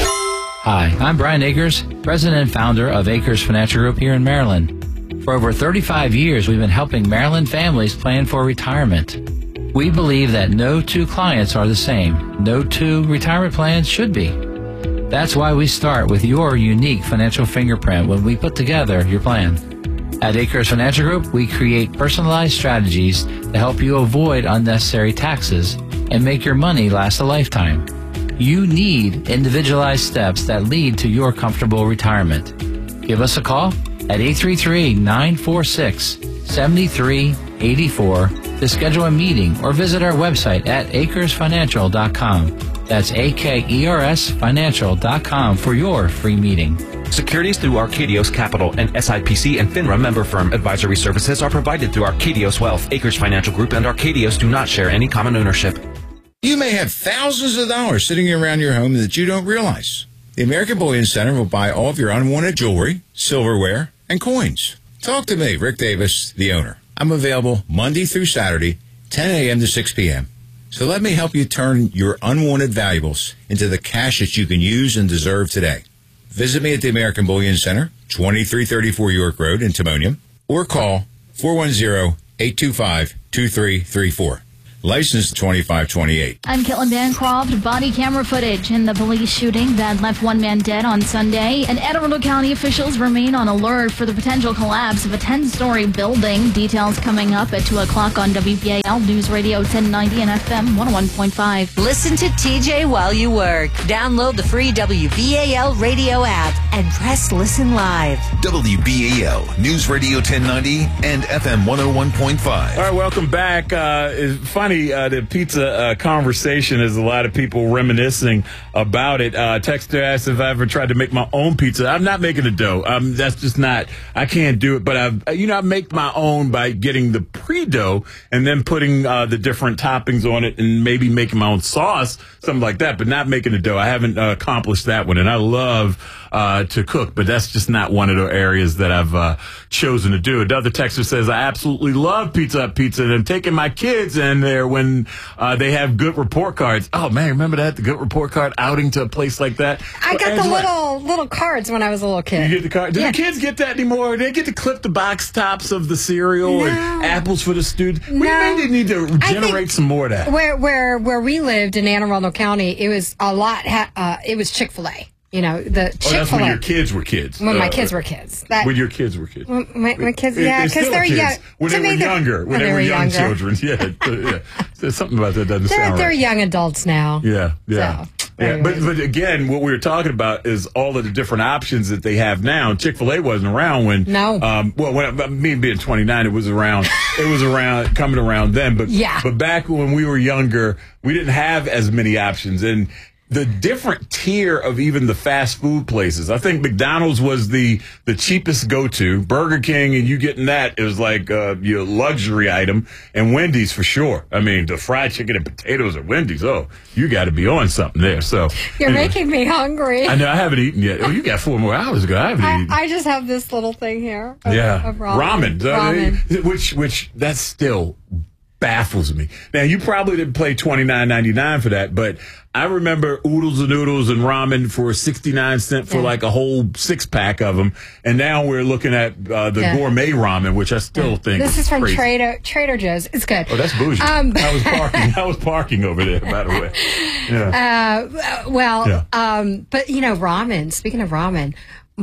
Hi, I'm Brian Akers, president and founder of Akers Financial Group here in Maryland. For over 35 years, we've been helping Maryland families plan for retirement. We believe that no two clients are the same. No two retirement plans should be. That's why we start with your unique financial fingerprint when we put together your plan. At Akers Financial Group, we create personalized strategies to help you avoid unnecessary taxes and make your money last a lifetime. You need individualized steps that lead to your comfortable retirement. Give us a call at 833-946-7384 to schedule a meeting or visit our website at akersfinancial.com. That's AKERSfinancial.com for your free meeting. Securities through Arcadios Capital and SIPC and FINRA member firm. Advisory services are provided through Arcadios Wealth. Akers Financial Group and Arcadios do not share any common ownership. You may have thousands of dollars sitting around your home that you don't realize. The American Bullion Center will buy all of your unwanted jewelry, silverware, and coins. Talk to me, Rick Davis, the owner. I'm available Monday through Saturday, 10 a.m. to 6 p.m. So let me help you turn your unwanted valuables into the cash that you can use and deserve today. Visit me at the American Bullion Center, 2334 York Road in Timonium, or call 410-825-2334. License 2528. I'm Caitlin Bancroft. Body camera footage in the police shooting that left one man dead on Sunday. And Anne Arundel County officials remain on alert for the potential collapse of a 10-story building. Details coming up at 2 o'clock on WBAL News Radio 1090 and FM 101.5. Listen to TJ while you work. Download the free WBAL radio app and press listen live. WBAL News Radio 1090 and FM 101.5. All right, welcome back. It's funny, the pizza conversation is a lot of people reminiscing about it. Texter asked if I ever tried to make my own pizza. I'm not making the dough. That's just not, I can't do it. But I make my own by getting the pre-dough and then putting the different toppings on it and maybe making my own sauce, something like that, but not making the dough. I haven't accomplished that one. And I love to cook, but that's just not one of the areas that I've chosen to do. Another texter says, I absolutely love Pizza Hut Pizza, and I'm taking my kids in there when they have good report cards. Oh, man, remember that? The good report card outing to a place like that? I got the little cards when I was a little kid. You get the card? Do the kids get that anymore? They get to clip the box tops of the cereal and apples for the students? We maybe need to generate some more of that. Where we lived in Anne Arundel County, it was a lot, it was Chick-fil-A. You know, the Chick-fil-A. That's when your kids were kids. When my kids were kids. When your kids were kids. My kids, yeah, because they're young. When they were younger. When they were young children. Yeah. There's something about that doesn't sound right. They're young adults now. Yeah. So, yeah. But again, what we were talking about is all of the different options that they have now. Chick-fil-A wasn't around when. No. Me being 29, it was around. Coming around then. But back when we were younger, we didn't have as many options. And the different tier of even the fast food places. I think McDonald's was the cheapest go-to. Burger King, and you getting that, it was like your luxury item. And Wendy's for sure. I mean, the fried chicken and potatoes at Wendy's. Oh, you got to be on something there. So you're making me hungry. I know. I haven't eaten yet. Oh, you got 4 more hours ago. I haven't eaten. I just have this little thing here. Of ramen. Which that's still baffles me. Now, you probably didn't pay $29.99 for that, but I remember oodles and noodles and ramen for 69 cents for like a whole 6-pack of them. And now we're looking at the gourmet ramen, which I still think this is from crazy. Trader Joe's. It's good. Oh, that's bougie. I was parking over there, by the way. Yeah. But you know, ramen. Speaking of ramen,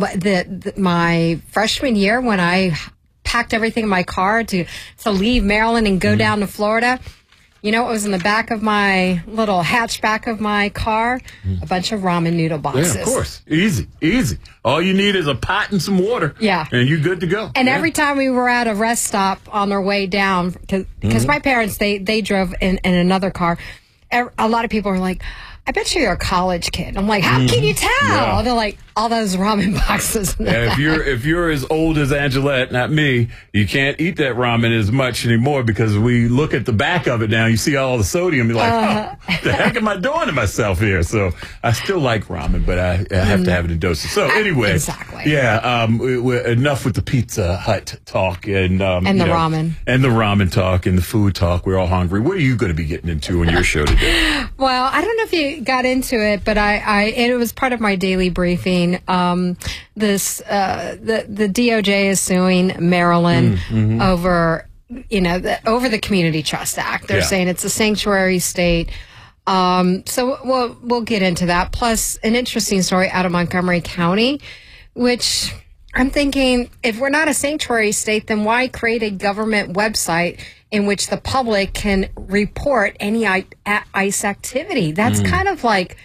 my freshman year when I packed everything in my car to leave Maryland and go down to Florida. You know what was in the back of my little hatchback of my car? A bunch of ramen noodle boxes. Yeah, of course. Easy. All you need is a pot and some water. Yeah. And you're good to go. And every time we were at a rest stop on our way down, because my parents, they drove in another car, a lot of people were like, I bet you're a college kid. I'm like, how can you tell? Yeah. They're like, all those ramen boxes. If you're as old as Angelette, not me, you can't eat that ramen as much anymore because we look at the back of it now. You see all the sodium. You're like, what the heck am I doing to myself here? So I still like ramen, but I have to have it in doses. So anyway, exactly. Yeah, enough with the Pizza Hut talk and the ramen and the ramen talk and the food talk. We're all hungry. What are you going to be getting into on your show today? Well, I don't know if you got into it, but it was part of my daily briefing. The DOJ is suing Maryland over the Community Trust Act. They're saying it's a sanctuary state. So we'll get into that. Plus, an interesting story out of Montgomery County, which I'm thinking, if we're not a sanctuary state, then why create a government website in which the public can report any ICE activity? That's kind of like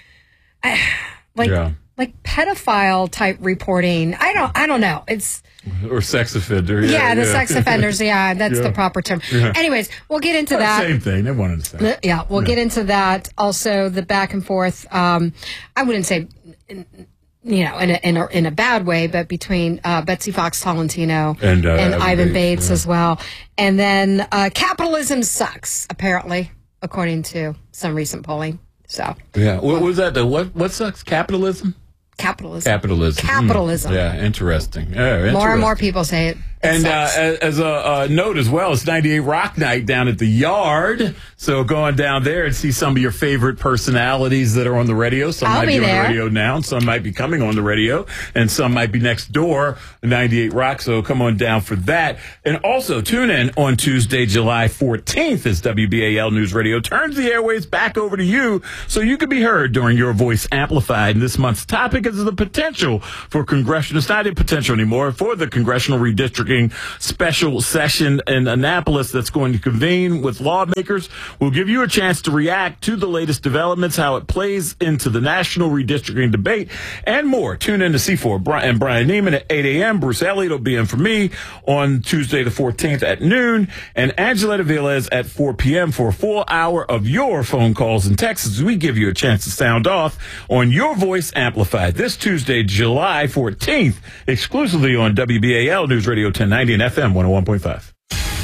pedophile type reporting. I don't know. It's or sex offender. The sex offenders. Yeah, that's the proper term. Yeah. Anyways, we'll get into that. Same thing. They wanted to say. Yeah, we'll get into that. Also, the back and forth. I wouldn't say, in a bad way, but between Betsy Fox Tolentino and Ivan Bates as well. And then capitalism sucks, apparently. according to some recent polling. So yeah, what was that? What sucks? Capitalism. Capitalism. Yeah, interesting. Yeah, more and more people say it. And as a note as well, it's 98 Rock Night down at the Yard. So going down there and see some of your favorite personalities that are on the radio. Some might be on the radio now, and some might be coming on the radio, and some might be next door, 98 Rock. So come on down for that. And also tune in on Tuesday, July 14th as WBAL News Radio turns the airways back over to you so you can be heard during Your Voice Amplified. And this month's topic is the potential for congressional, it's not a potential anymore, for the congressional redistricting special session in Annapolis that's going to convene with lawmakers. We'll give you a chance to react to the latest developments, how it plays into the national redistricting debate, and more. Tune in to C4 and Brian Neiman at 8 a.m. Bruce Elliott will be in for me on Tuesday the 14th at noon, and Angeletta Villas at 4 p.m. for a full hour of your phone calls and texts as we give you a chance to sound off on Your Voice Amplified this Tuesday, July 14th, exclusively on WBAL News Radio 1090 and FM 101.5.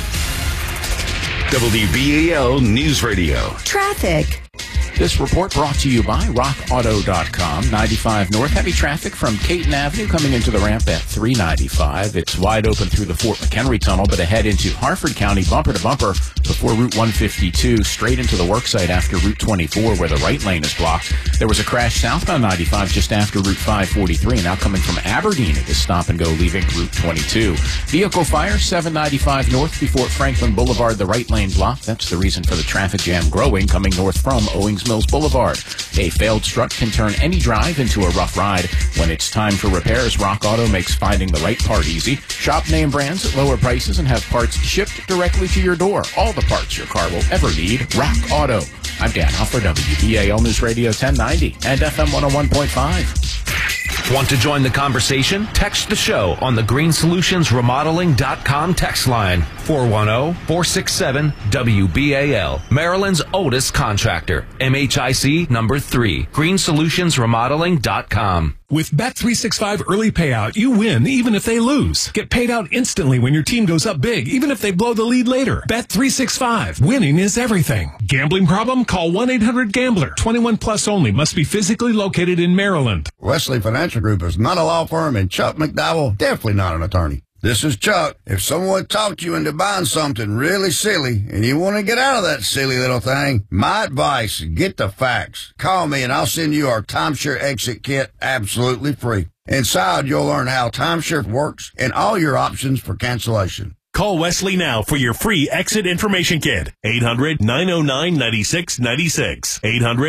WBAL News Radio. Traffic. This report brought to you by RockAuto.com. 95 North. Heavy traffic from Caton Avenue coming into the ramp at 395. It's wide open through the Fort McHenry Tunnel, but ahead into Harford County, bumper to bumper before Route 152, straight into the worksite after Route 24, where the right lane is blocked. There was a crash southbound 95 just after Route 543, now coming from Aberdeen at the stop and go, leaving Route 22. Vehicle fire, 795 North before Franklin Boulevard, the right lane blocked. That's the reason for the traffic jam growing coming north from Owings Mills Boulevard. A failed strut can turn any drive into a rough ride. When it's time for repairs, Rock Auto makes finding the right part easy. Shop name brands at lower prices and have parts shipped directly to your door. All the parts your car will ever need. Rock Auto. I'm Dan Huff for WBAL News Radio 1090 and FM 101.5. Want to join the conversation? Text the show on the greensolutionsremodeling.com text line 410-467-WBAL. Maryland's oldest contractor. MHIC number 3. greensolutionsremodeling.com. With Bet365 early payout, you win even if they lose. Get paid out instantly when your team goes up big, even if they blow the lead later. Bet365. Winning is everything. Gambling problem? Call 1-800-GAMBLER. 21 plus only. Must be physically located in Maryland. Wesley Financial Group is not a law firm, and Chuck McDowell definitely not an attorney. This is Chuck. If someone talked you into buying something really silly and you want to get out of that silly little thing, my advice, get the facts. Call me and I'll send you our timeshare exit kit absolutely free. Inside, you'll learn how timeshare works and all your options for cancellation. Call Wesley now for your free exit information kit. 800-909-9696.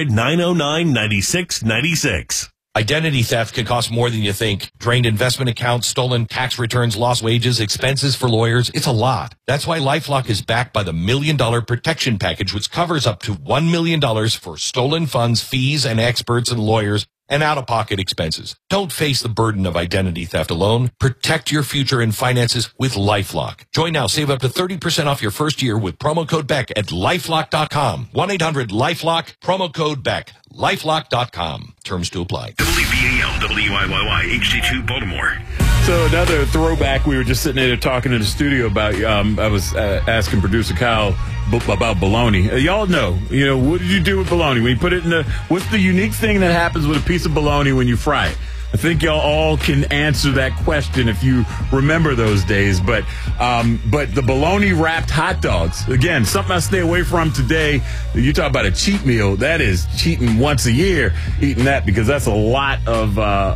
800-909-9696. Identity theft can cost more than you think. Drained investment accounts, stolen tax returns, lost wages, expenses for lawyers. It's a lot. That's why LifeLock is backed by the $1 Million Protection Package, which covers up to $1 million for stolen funds, fees, and experts and lawyers and out-of-pocket expenses. Don't face the burden of identity theft alone. Protect your future and finances with LifeLock. Join now. Save up to 30% off your first year with promo code BECK at LifeLock.com. 1-800-LifeLock, promo code BECK. LifeLock.com. Terms to apply. WBAL, WIYY, HD2, Baltimore. So another throwback. We were just sitting there talking in the studio about, I was asking producer Kyle about bologna. Y'all know, what did you do with bologna? When you put it in what's the unique thing that happens with a piece of bologna when you fry it? I think y'all all can answer that question if you remember those days. But the bologna wrapped hot dogs, again, something I stay away from today. You talk about a cheat meal. That is cheating once a year, eating that, because that's a lot of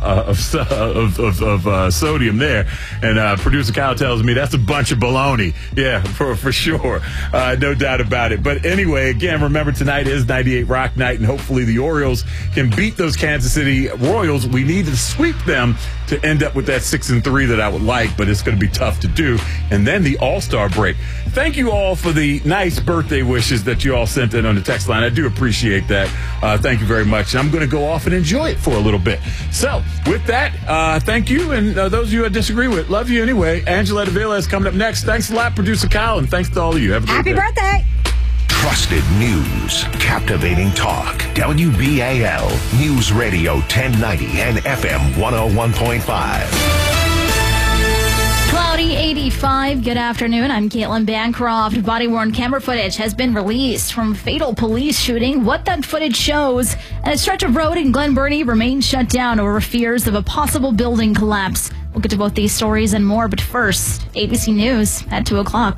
sodium there. And producer Kyle tells me that's a bunch of bologna. Yeah, for sure. No doubt about it. But anyway, again, remember tonight is 98 Rock Night, and hopefully the Orioles can beat those Kansas City Royals. We need to sweep them to end up with that 6-3 that I would like, but it's going to be tough to do. And then the All-Star break. Thank you all for the nice birthday wishes that you all sent in on the text line. I do appreciate that. Thank you very much. I'm going to go off and enjoy it for a little bit. So with that, thank you. And those of you I disagree with, love you anyway. Angeletta Villas is coming up next. Thanks a lot, producer Kyle, and thanks to all of you. Have a Happy great day. birthday. Trusted news, captivating talk. WBAL News Radio 1090 and FM 101.5. Cloudy, 85. Good afternoon. I'm Caitlin Bancroft. Body-worn camera footage has been released from fatal police shooting. What that footage shows, and a stretch of road in Glen Burnie remains shut down over fears of a possible building collapse. We'll get to both these stories and more, but first, ABC News at 2 o'clock.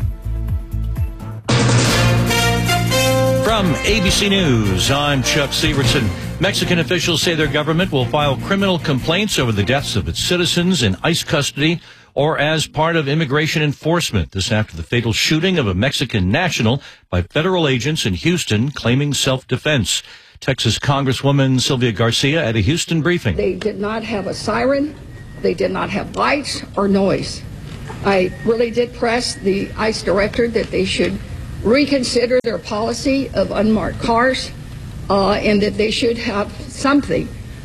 From ABC News, I'm Chuck Severson. Mexican officials say their government will file criminal complaints over the deaths of its citizens in ICE custody or as part of immigration enforcement. This after the fatal shooting of a Mexican national by federal agents in Houston claiming self-defense. Texas Congresswoman Sylvia Garcia at a Houston briefing. They did not have a siren. They did not have lights or noise. I really did press the ICE director that they should reconsider their policy of unmarked cars and that they should have something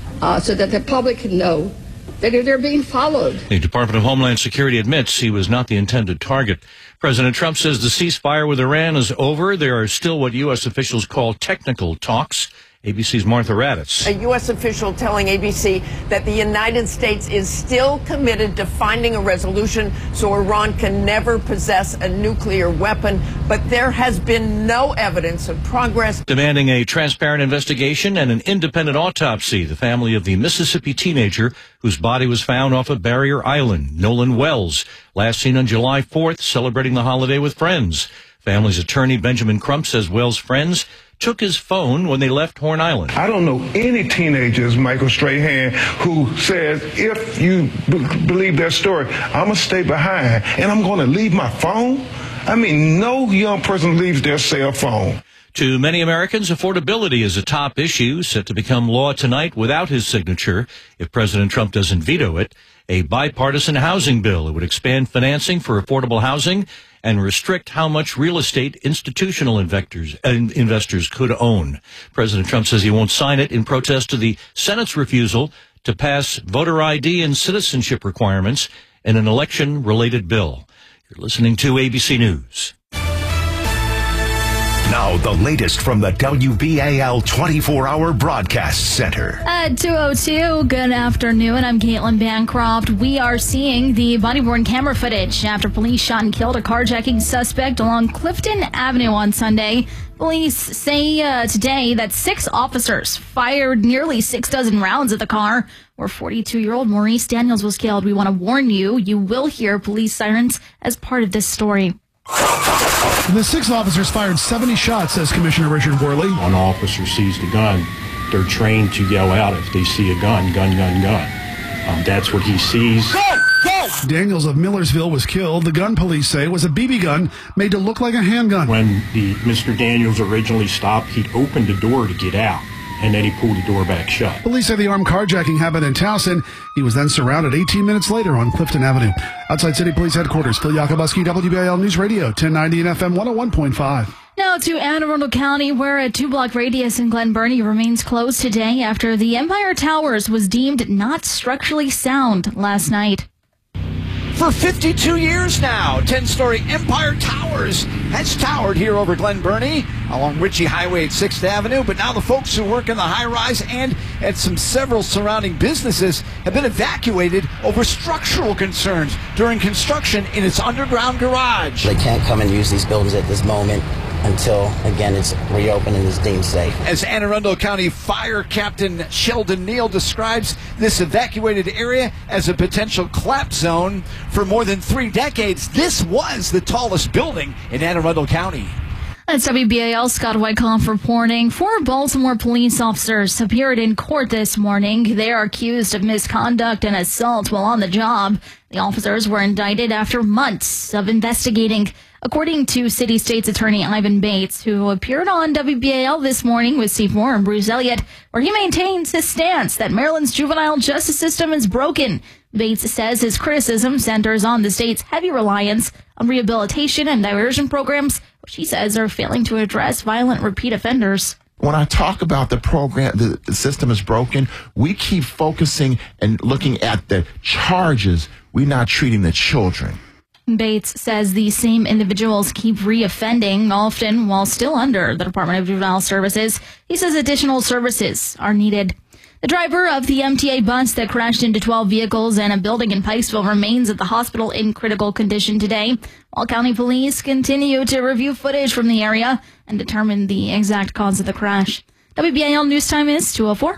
so that the public can know that they're being followed. The Department of Homeland Security admits he was not the intended target. President Trump says the ceasefire with Iran is over. There are still what U.S. officials call technical talks. ABC's Martha Raddatz. A U.S. official telling ABC that the United States is still committed to finding a resolution so Iran can never possess a nuclear weapon, but there has been no evidence of progress. Demanding a transparent investigation and an independent autopsy, the family of the Mississippi teenager whose body was found off of Barrier Island, Nolan Wells, last seen on July 4th, celebrating the holiday with friends. Family's attorney Benjamin Crump says Wells' friends took his phone when they left Horn Island. I don't know any teenagers, Michael Strahan, who says, if you believe their story, I'm going to stay behind and I'm going to leave my phone. I mean, no young person leaves their cell phone. To many Americans, affordability is a top issue set to become law tonight without his signature if President Trump doesn't veto it. A bipartisan housing bill. It would expand financing for affordable housing and restrict how much real estate institutional investors could own. President Trump says he won't sign it in protest to the Senate's refusal to pass voter ID and citizenship requirements in an election-related bill. You're listening to ABC News. Now, the latest from the WBAL 24-hour broadcast center. At 2:02, good afternoon. I'm Caitlin Bancroft. We are seeing the body-worn camera footage after police shot and killed a carjacking suspect along Clifton Avenue on Sunday. Police say today that 6 officers fired nearly 6 dozen rounds at the car where 42-year-old Maurice Daniels was killed. We want to warn you, you will hear police sirens as part of this story. The 6 officers fired 70 shots, says Commissioner Richard Worley. One officer sees the gun. They're trained to yell out if they see a gun, gun, gun, gun. That's what he sees. Go! Daniels of Millersville was killed. The gun, police say, was a BB gun made to look like a handgun. When Mr. Daniels originally stopped, he opened the door to get out, and then he pulled the door back shut. Police say the armed carjacking happened in Towson. He was then surrounded 18 minutes later on Clifton Avenue. Outside City Police Headquarters, Phil Yakubuski, WBAL News Radio, 1090 and FM 101.5. Now to Anne Arundel County, where a 2-block radius in Glen Burnie remains closed today after the Empire Towers was deemed not structurally sound last night. For 52 years now, 10-story Empire Towers has towered here over Glen Burnie along Ritchie Highway at 6th Avenue. But now the folks who work in the high-rise and at several surrounding businesses have been evacuated over structural concerns during construction in its underground garage. They can't come and use these buildings at this moment until, again, it's reopened and is deemed safe. As Anne Arundel County Fire Captain Sheldon Neal describes this evacuated area as a potential collapse zone. For more than 3 decades, this was the tallest building in Anne Arundel County. That's WBAL Scott Wyckoff reporting. 4 Baltimore police officers appeared in court this morning. They are accused of misconduct and assault while on the job. The officers were indicted after months of investigating. According to City State's Attorney Ivan Bates, who appeared on WBAL this morning with Steve Moore and Bruce Elliott, where he maintains his stance that Maryland's juvenile justice system is broken. Bates says his criticism centers on the state's heavy reliance on rehabilitation and diversion programs, which he says are failing to address violent repeat offenders. When I talk about the program, the system is broken, we keep focusing and looking at the charges. We're not treating the children. Bates says these same individuals keep reoffending, often while still under the Department of Juvenile Services. He says additional services are needed. The driver of the MTA bus that crashed into 12 vehicles and a building in Pikesville remains at the hospital in critical condition today, while county police continue to review footage from the area and determine the exact cause of the crash. WBAL News Time is 2:04.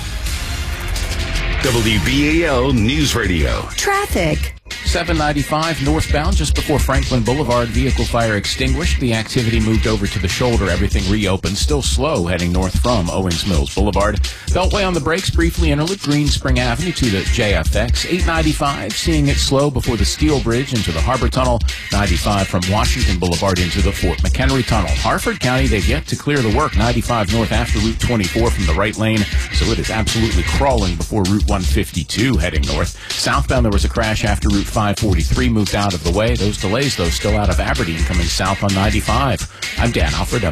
WBAL News Radio. Traffic. 795 northbound, just before Franklin Boulevard, vehicle fire extinguished. The activity moved over to the shoulder. Everything reopened. Still slow heading north from Owings Mills Boulevard. Beltway on the brakes, briefly interlude. Green Spring Avenue to the JFX. 895, seeing it slow before the Steel Bridge into the Harbor Tunnel. 95 from Washington Boulevard into the Fort McHenry Tunnel. Harford County, they've yet to clear the work. 95 north after Route 24 from the right lane, so it is absolutely crawling before Route 152 heading north. Southbound, there was a crash after Route 543 moved out of the way. Those delays, though, still out of Aberdeen coming south on 95. I'm Dan Alfred.